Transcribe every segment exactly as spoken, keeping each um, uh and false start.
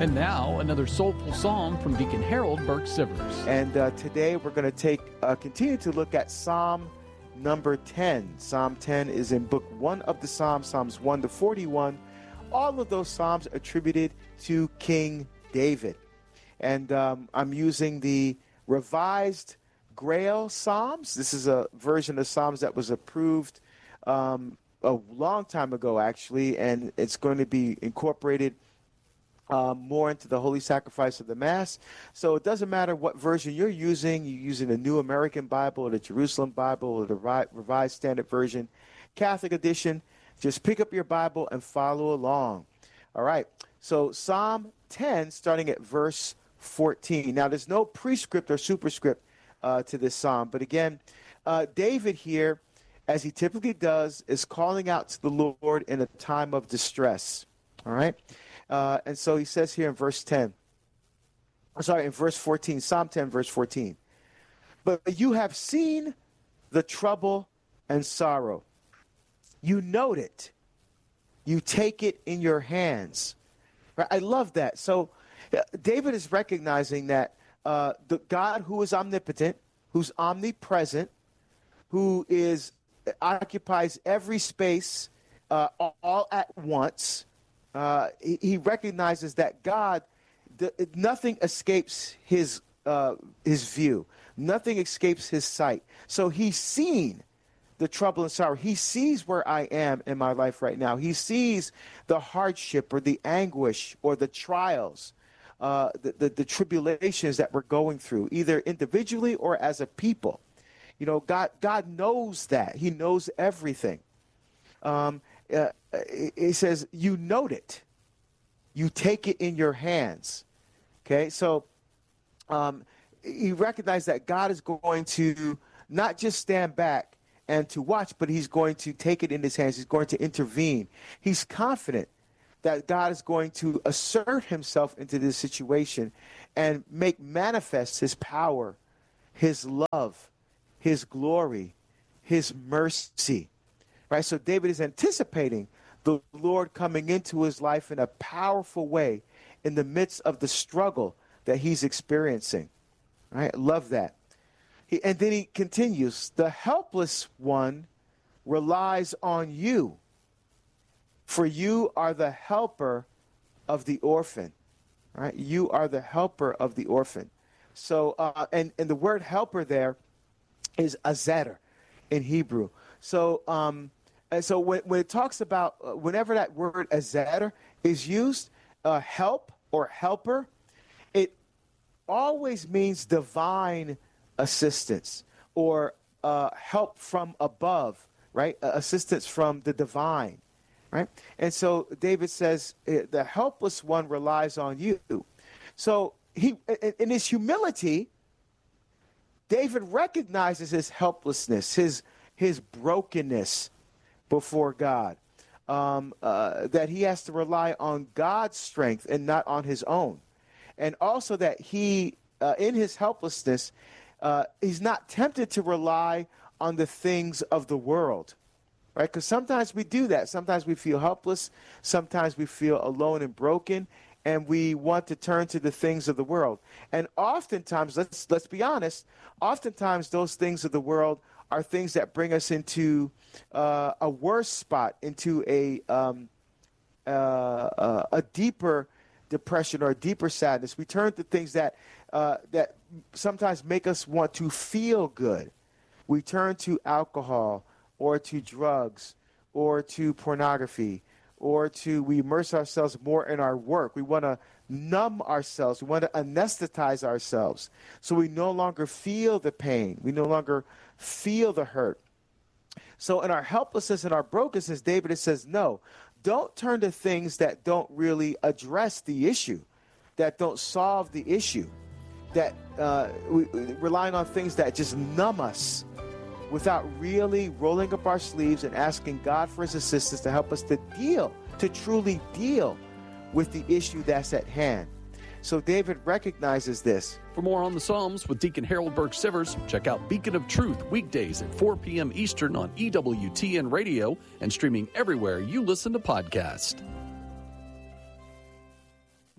And now, another soulful song from Deacon Harold Burke-Sivers. And uh, today we're going to take uh, continue to look at Psalm number ten. Psalm ten is in book one of the Psalms, Psalms one to forty-one. All of those Psalms attributed to King David. And um, I'm using the Revised Grail Psalms. This is a version of Psalms that was approved um, a long time ago, actually, and it's going to be incorporated Um, more into the holy sacrifice of the Mass. So it doesn't matter what version you're using. You're using the New American Bible or the Jerusalem Bible or the Revised Standard Version, Catholic edition. Just pick up your Bible and follow along. All right. So Psalm ten, starting at verse fourteen. Now, there's no prescript or superscript uh, to this psalm. But again, uh, David here, as he typically does, is calling out to the Lord in a time of distress. All right. Uh, and so he says here in verse ten, I'm sorry, in verse fourteen, Psalm ten, verse fourteen, but you have seen the trouble and sorrow. You note it. You take it in your hands. Right? I love that. So uh, David is recognizing that uh, the God who is omnipotent, who's omnipresent, who is occupies every space uh, all at once, Uh, he, he recognizes that God, the, nothing escapes his uh, his view. Nothing escapes his sight. So he's seen the trouble and sorrow. He sees where I am in my life right now. He sees the hardship or the anguish or the trials, uh, the, the, the tribulations that we're going through, either individually or as a people. You know, God, God knows that. He knows everything. Um, uh, he says, you note it. You take it in your hands. Okay, so um, he recognized that God is going to not just stand back and to watch, but he's going to take it in his hands. He's going to intervene. He's confident that God is going to assert himself into this situation and make manifest his power, his love, his glory, his mercy. Right? So David is anticipating the Lord coming into his life in a powerful way in the midst of the struggle that he's experiencing. Right? Love that. He, and then he continues, the helpless one relies on you, for you are the helper of the orphan. Right? You are the helper of the orphan. So, uh, and, and the word helper there is azer in Hebrew. So, um, and so when, when it talks about, uh, whenever that word azer is used, uh, help or helper, it always means divine assistance or uh, help from above, right? Uh, assistance from the divine, right? And so David says, the helpless one relies on you. So he, in his humility, David recognizes his helplessness, his his brokenness before God, um, uh, that he has to rely on God's strength and not on his own. And also that he, uh, in his helplessness, uh, he's not tempted to rely on the things of the world, right? Because sometimes we do that. Sometimes we feel helpless. Sometimes we feel alone and broken, and we want to turn to the things of the world. And oftentimes, let's let's be honest, oftentimes those things of the world are things that bring us into uh, a worse spot, into a um, uh, uh, a deeper depression or a deeper sadness. We turn to things that uh, that sometimes make us want to feel good. We turn to alcohol or to drugs or to pornography, or to we immerse ourselves more in our work. We want to numb ourselves. We want to anesthetize ourselves so we no longer feel the pain. We no longer feel the hurt. So in our helplessness and our brokenness, David says, no, don't turn to things that don't really address the issue, that don't solve the issue, that uh, we, relying on things that just numb us without really rolling up our sleeves and asking God for his assistance to help us to deal, to truly deal with the issue that's at hand. So David recognizes this. For more on the Psalms with Deacon Harold Burke-Sivers, check out Beacon of Truth weekdays at four p.m. Eastern on E W T N Radio and streaming everywhere you listen to podcasts.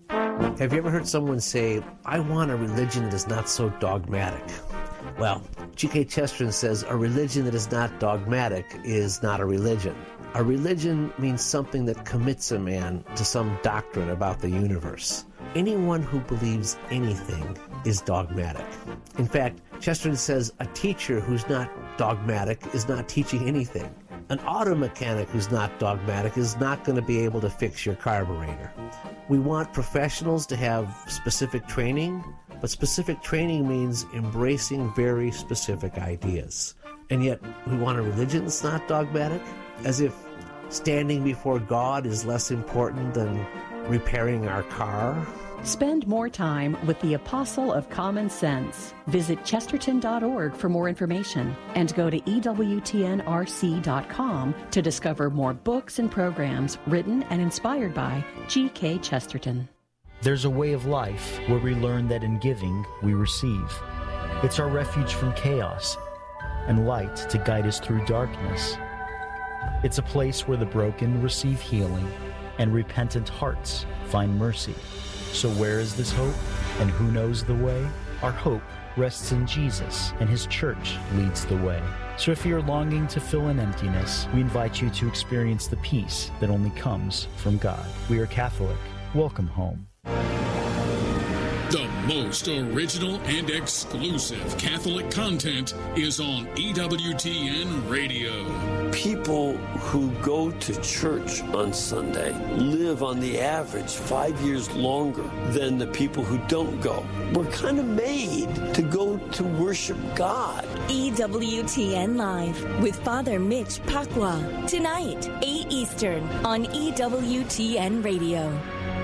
Have you ever heard someone say, I want a religion that is not so dogmatic? Well, G K Chesterton says a religion that is not dogmatic is not a religion. A religion means something that commits a man to some doctrine about the universe. Anyone who believes anything is dogmatic. In fact, Chesterton says a teacher who's not dogmatic is not teaching anything. An auto mechanic who's not dogmatic is not going to be able to fix your carburetor. We want professionals to have specific training, but specific training means embracing very specific ideas. And yet, we want a religion that's not dogmatic, as if standing before God is less important than repairing our car. Spend more time with the Apostle of Common Sense. Visit chesterton dot org for more information and go to E W T N R C dot com to discover more books and programs written and inspired by G K Chesterton. There's a way of life where we learn that in giving, we receive. It's our refuge from chaos and light to guide us through darkness. It's a place where the broken receive healing and repentant hearts find mercy. So where is this hope, and who knows the way? Our hope rests in Jesus, and His church leads the way. So if you're longing to fill an emptiness, we invite you to experience the peace that only comes from God. We are Catholic. Welcome home. The most original and exclusive Catholic content is on E W T N Radio. People who go to church on Sunday live on the average five years longer than the people who don't go. We're kind of made to go to worship God. E W T N Live with Father Mitch Pacwa. Tonight, eight Eastern on E W T N Radio.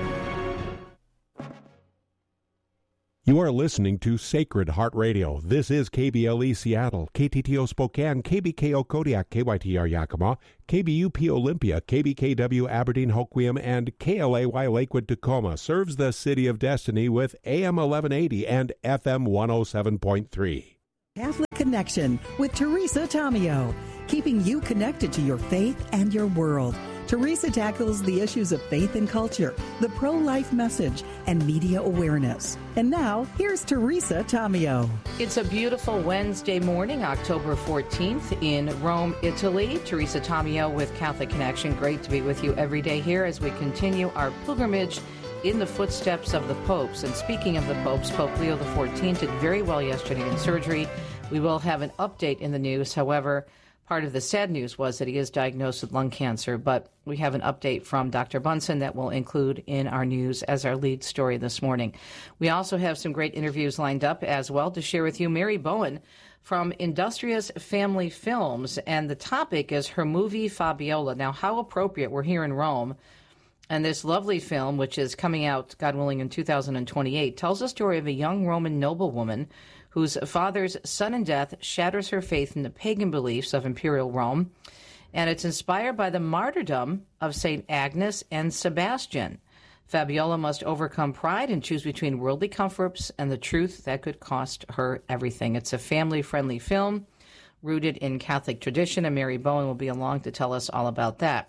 You are listening to Sacred Heart Radio. This is K B L E Seattle, K T T O Spokane, K B K O Kodiak, K Y T R Yakima, K B U P Olympia, K B K W Aberdeen Hoquiam, and K L A Y Lakewood Tacoma. Serves the City of Destiny with A M eleven eighty and F M one oh seven point three. Catholic Connection with Teresa Tomeo, keeping you connected to your faith and your world. Teresa tackles the issues of faith and culture, the pro-life message, and media awareness. And now, here's Teresa Tomeo. It's a beautiful Wednesday morning, October fourteenth, in Rome, Italy. Teresa Tomeo with Catholic Connection. Great to be with you every day here as we continue our pilgrimage in the footsteps of the popes. And speaking of the popes, Pope Leo the fourteenth did very well yesterday in surgery. We will have an update in the news. However, part of the sad news was that he is diagnosed with lung cancer, but we have an update from Doctor Bunson that we'll include in our news as our lead story this morning. We also have some great interviews lined up as well to share with you. Mary Bowen from Industrious Family Films, and the topic is her movie Fabiola. Now, how appropriate, we're here in Rome, and this lovely film, which is coming out, God willing, in two thousand twenty-eight, tells the story of a young Roman noblewoman whose father's sudden death shatters her faith in the pagan beliefs of imperial Rome. And it's inspired by the martyrdom of Saint Agnes and Sebastian. Fabiola must overcome pride and choose between worldly comforts and the truth that could cost her everything. It's a family-friendly film rooted in Catholic tradition, and Mary Bowen will be along to tell us all about that.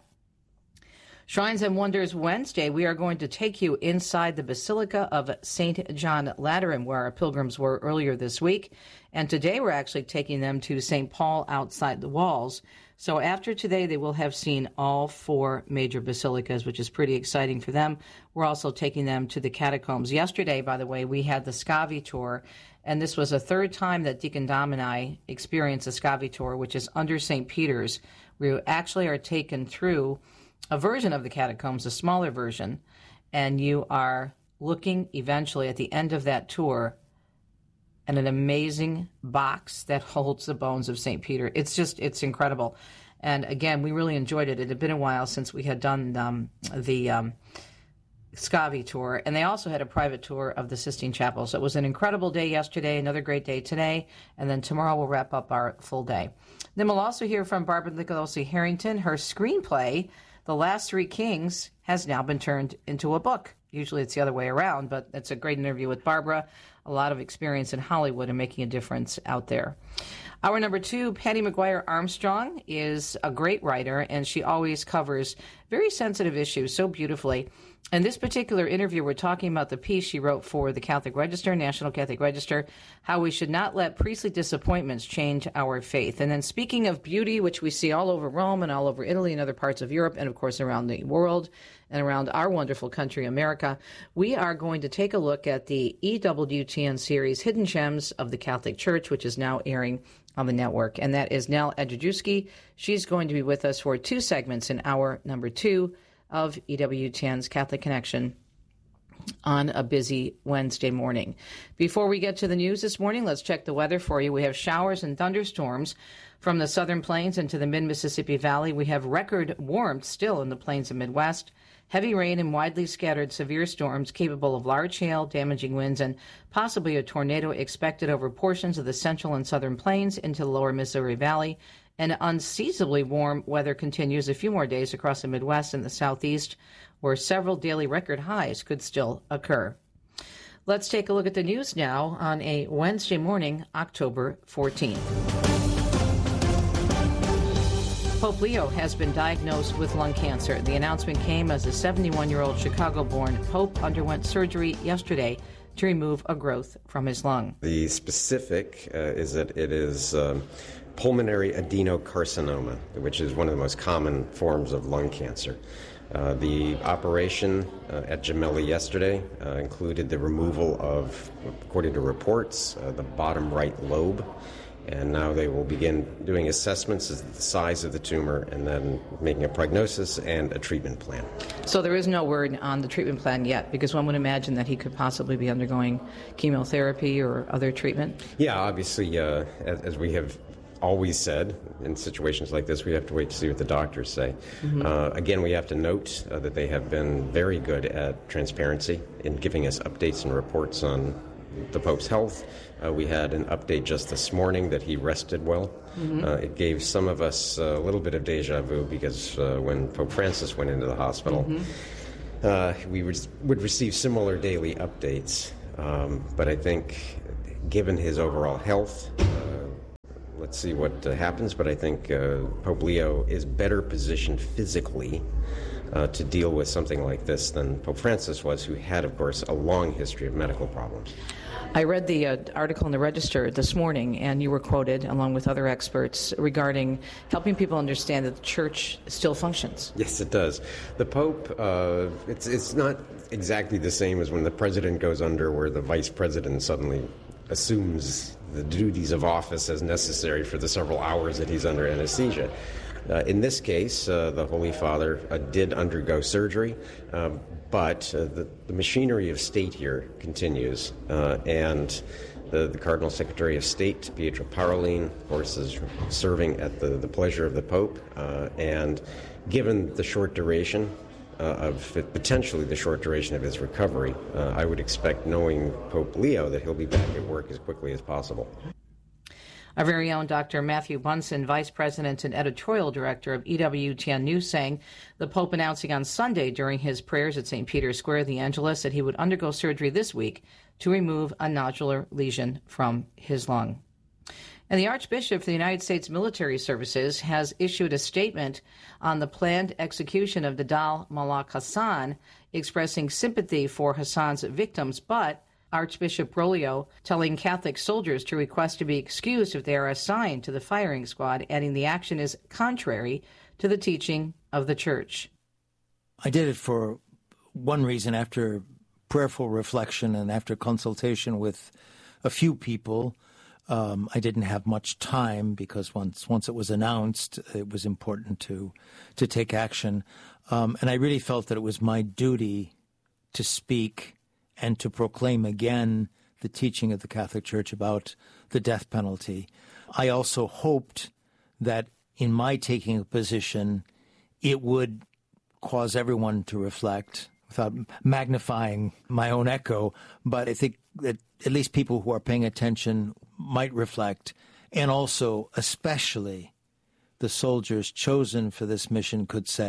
Shrines and Wonders Wednesday, we are going to take you inside the Basilica of Saint John Lateran, where our pilgrims were earlier this week. And today we're actually taking them to Saint Paul outside the walls. So after today, they will have seen all four major basilicas, which is pretty exciting for them. We're also taking them to the catacombs. Yesterday, by the way, we had the Scavi tour, and this was a third time that Deacon Dom and I experienced the Scavi tour, which is under Saint Peter's. We actually are taken through a version of the catacombs, a smaller version, and you are looking eventually at the end of that tour at an amazing box that holds the bones of Saint Peter. It's just, it's incredible. And again, we really enjoyed it. It had been a while since we had done um, the um, Scavi tour, and they also had a private tour of the Sistine Chapel. So it was an incredible day yesterday, another great day today, and then tomorrow we'll wrap up our full day. Then we'll also hear from Barbara Nicolosi Harrington. Her screenplay, The Last Three Kings, has now been turned into a book. Usually it's the other way around, but it's a great interview with Barbara. A lot of experience in Hollywood and making a difference out there. Our number two, Patty McGuire Armstrong, is a great writer, and she always covers very sensitive issues so beautifully. In this particular interview, we're talking about the piece she wrote for the Catholic Register, National Catholic Register, how we should not let priestly disappointments change our faith. And then speaking of beauty, which we see all over Rome and all over Italy and other parts of Europe, and of course around the world and around our wonderful country, America, we are going to take a look at the E W T N series, Hidden Gems of the Catholic Church, which is now airing on the network. And that is Nell Edjadjewski. She's going to be with us for two segments in hour number two of E W T N's Catholic Connection on a busy Wednesday morning. Before we get to the news this morning, let's check the weather for you. We have showers and thunderstorms from the southern plains into the mid-Mississippi Valley. We have record warmth still in the plains and Midwest. Heavy rain and widely scattered severe storms capable of large hail, damaging winds, and possibly a tornado expected over portions of the central and southern plains into the lower Missouri Valley. And unseasonably warm weather continues a few more days across the Midwest and the Southeast, where several daily record highs could still occur. Let's take a look at the news now on a Wednesday morning, October fourteenth. Pope Leo has been diagnosed with lung cancer. The announcement came as a seventy-one-year-old Chicago-born Pope underwent surgery yesterday to remove a growth from his lung. The specific uh, is that it is um, pulmonary adenocarcinoma, which is one of the most common forms of lung cancer. Uh, the operation uh, at Gemelli yesterday uh, included the removal of, according to reports, uh, the bottom right lobe. And now they will begin doing assessments as the size of the tumor and then making a prognosis and a treatment plan. So there is no word on the treatment plan yet, because one would imagine that he could possibly be undergoing chemotherapy or other treatment? Yeah, obviously, uh, as, as we have always said, in situations like this, we have to wait to see what the doctors say. Mm-hmm. Uh, again, we have to note uh, that they have been very good at transparency in giving us updates and reports on the Pope's health. Uh, we had an update just this morning that he rested well. Mm-hmm. Uh, it gave some of us a little bit of deja vu because uh, when Pope Francis went into the hospital, mm-hmm. uh, we would, would receive similar daily updates. Um, but I think given his overall health, uh, let's see what uh, happens. But I think uh, Pope Leo is better positioned physically Uh, to deal with something like this than Pope Francis was, who had, of course, a long history of medical problems. I read the uh, article in the Register this morning, and you were quoted, along with other experts, regarding helping people understand that the Church still functions. Yes, it does. The Pope, uh, it's, it's not exactly the same as when the President goes under, where the Vice President suddenly assumes the duties of office as necessary for the several hours that he's under anesthesia. Uh, in this case, uh, the Holy Father uh, did undergo surgery, uh, but uh, the, the machinery of state here continues, uh, and the, the Cardinal Secretary of State, Pietro Parolin, of course, is serving at the, the pleasure of the Pope, uh, and given the short duration uh, of, potentially the short duration of his recovery, uh, I would expect, knowing Pope Leo, that he'll be back at work as quickly as possible. Our very own Doctor Matthew Bunson, Vice President and Editorial Director of E W T N News, saying the Pope announcing on Sunday during his prayers at Saint Peter's Square, the Angelus, that he would undergo surgery this week to remove a nodular lesion from his lung. And the Archbishop for the United States Military Services has issued a statement on the planned execution of Nidal Malak Hassan, expressing sympathy for Hassan's victims, but Archbishop Broglio telling Catholic soldiers to request to be excused if they are assigned to the firing squad, adding the action is contrary to the teaching of the Church. I did it for one reason, after prayerful reflection and after consultation with a few people. Um, I didn't have much time because once once it was announced, it was important to, to take action. Um, and I really felt that it was my duty to speak and to proclaim again the teaching of the Catholic Church about the death penalty. I also hoped that in my taking a position, it would cause everyone to reflect without magnifying my own echo. But I think that at least people who are paying attention might reflect, and also especially the soldiers chosen for this mission could say,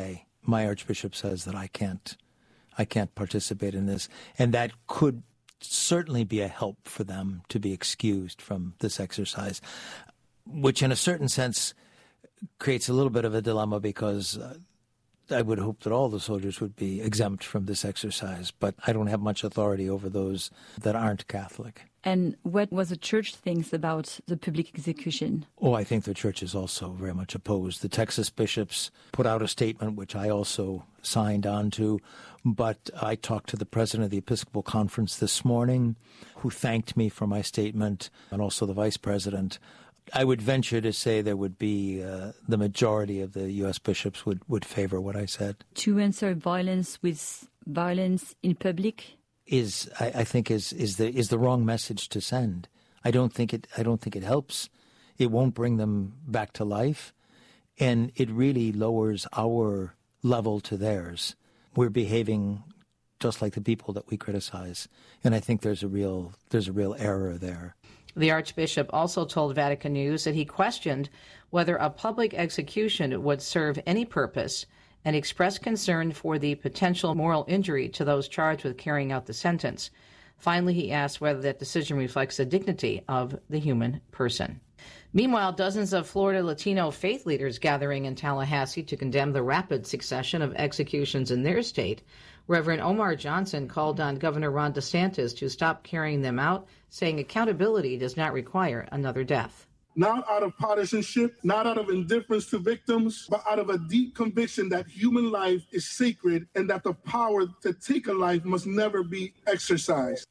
my archbishop says that I can't, I can't participate in this, and that could certainly be a help for them to be excused from this exercise, which in a certain sense creates a little bit of a dilemma because uh, I would hope that all the soldiers would be exempt from this exercise, but I don't have much authority over those that aren't Catholic. And what was the church thinks about the public execution? Oh, I think the church is also very much opposed. The Texas bishops put out a statement, which I also signed on to, but I talked to the president of the Episcopal Conference this morning, who thanked me for my statement, and also the vice president. I would venture to say there would be uh, the majority of the U S bishops would, would favor what I said. To answer violence with violence in public is, I, I think, is is the is the wrong message to send. I don't think it. I don't think it helps. It won't bring them back to life, and it really lowers our level to theirs. We're behaving just like the people that we criticize, and I think there's a real there's a real error there. The Archbishop also told Vatican News that he questioned whether a public execution would serve any purpose and expressed concern for the potential moral injury to those charged with carrying out the sentence. Finally, he asked whether that decision reflects the dignity of the human person. Meanwhile, dozens of Florida Latino faith leaders gathering in Tallahassee to condemn the rapid succession of executions in their state. Reverend Omar Johnson called on Governor Ron DeSantis to stop carrying them out, saying accountability does not require another death. Not out of partisanship, not out of indifference to victims, but out of a deep conviction that human life is sacred and that the power to take a life must never be exercised.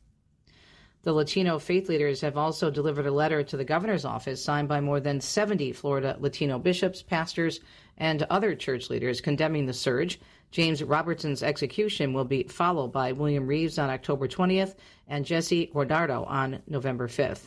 The Latino faith leaders have also delivered a letter to the governor's office signed by more than seventy Florida Latino bishops, pastors, and other church leaders condemning the surge. James Robertson's execution will be followed by William Reeves on October twentieth and Jesse Guardado on November fifth.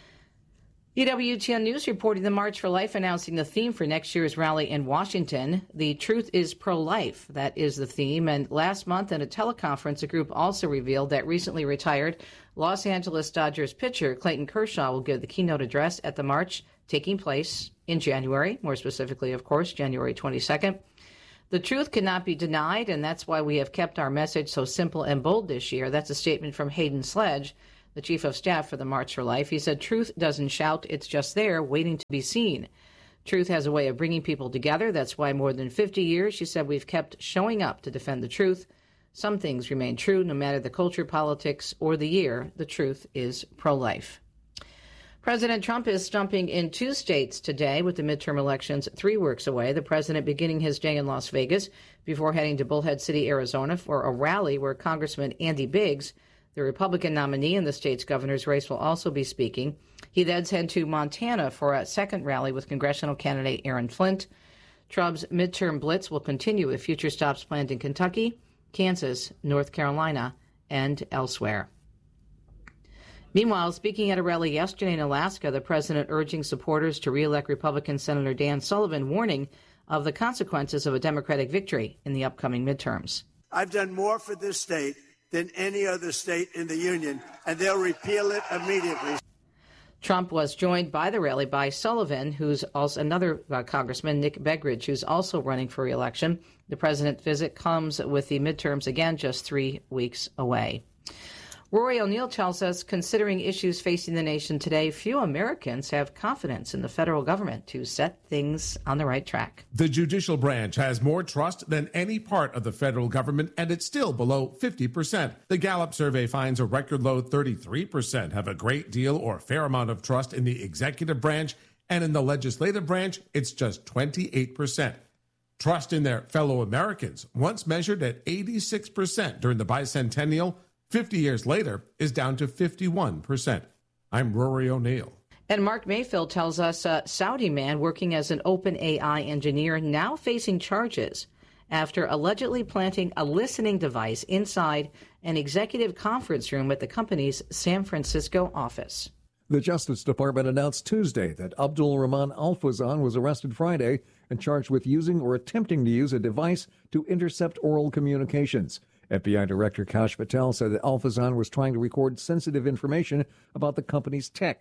E W T N News reporting the March for Life announcing the theme for next year's rally in Washington. The truth is pro-life. That is the theme. And last month in a teleconference, the group also revealed that recently retired Los Angeles Dodgers pitcher Clayton Kershaw will give the keynote address at the march taking place in January, more specifically, of course, January twenty-second. The truth cannot be denied, and that's why we have kept our message so simple and bold this year. That's a statement from Hayden Sledge, the chief of staff for the March for Life. He said, truth doesn't shout, it's just there, waiting to be seen. Truth has a way of bringing people together. That's why more than fifty years, she said, we've kept showing up to defend the truth. Some things remain true, no matter the culture, politics, or the year. The truth is pro-life. President Trump is stumping in two states today with the midterm elections three weeks away. The president beginning his day in Las Vegas before heading to Bullhead City, Arizona for a rally where Congressman Andy Biggs, the Republican nominee in the state's governor's race, will also be speaking. He then heads to Montana for a second rally with congressional candidate Aaron Flint. Trump's midterm blitz will continue with future stops planned in Kentucky, Kansas, North Carolina, and elsewhere. Meanwhile, speaking at a rally yesterday in Alaska, the president urging supporters to re-elect Republican Senator Dan Sullivan, warning of the consequences of a Democratic victory in the upcoming midterms. I've done more for this state than any other state in the union, and they'll repeal it immediately. Trump was joined by the rally by Sullivan, who's also another uh, congressman, Nick Begridge, who's also running for re-election. The president's visit comes with the midterms again just three weeks away. Rory O'Neill tells us, considering issues facing the nation today, few Americans have confidence in the federal government to set things on the right track. The judicial branch has more trust than any part of the federal government, and it's still below fifty percent. The Gallup survey finds a record low thirty-three percent have a great deal or fair amount of trust in the executive branch, and in the legislative branch, it's just twenty-eight percent. Trust in their fellow Americans, once measured at eighty-six percent during the bicentennial, fifty years later, is down to fifty-one percent. I'm Rory O'Neill. And Mark Mayfield tells us a Saudi man working as an OpenAI engineer now facing charges after allegedly planting a listening device inside an executive conference room at the company's San Francisco office. The Justice Department announced Tuesday that Abdul Rahman Al-Fawzan was arrested Friday and charged with using or attempting to use a device to intercept oral communications. F B I Director Kash Patel said that Al-Fawzan was trying to record sensitive information about the company's tech.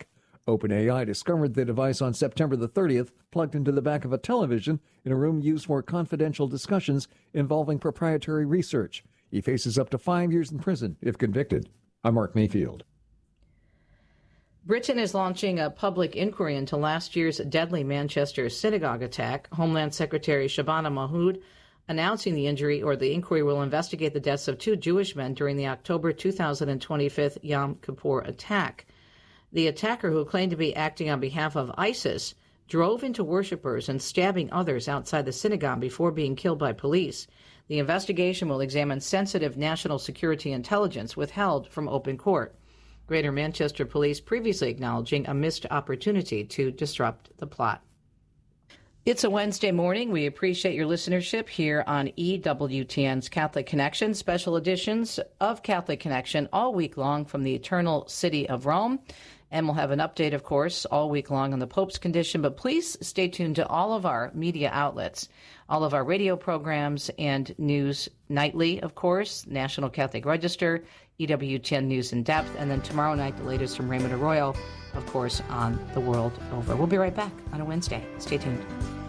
OpenAI discovered the device on September the thirtieth, plugged into the back of a television in a room used for confidential discussions involving proprietary research. He faces up to five years in prison if convicted. I'm Mark Mayfield. Britain is launching a public inquiry into last year's deadly Manchester synagogue attack. Homeland Secretary Shabana Mahmood announcing the injury or the inquiry will investigate the deaths of two Jewish men during the October two thousand twenty-five Yom Kippur attack. The attacker, who claimed to be acting on behalf of ISIS, drove into worshipers and stabbing others outside the synagogue before being killed by police. The investigation will examine sensitive national security intelligence withheld from open court. Greater Manchester Police previously acknowledging a missed opportunity to disrupt the plot. It's a Wednesday morning. We appreciate your listenership here on E W T N's Catholic Connection, special editions of Catholic Connection all week long from the Eternal City of Rome. And we'll have an update, of course, all week long on the Pope's condition. But please stay tuned to all of our media outlets, all of our radio programs and news nightly, of course, National Catholic Register, E W T N News in Depth, and then tomorrow night, the latest from Raymond Arroyo, of course, on the world over. We'll be right back on a Wednesday. Stay tuned.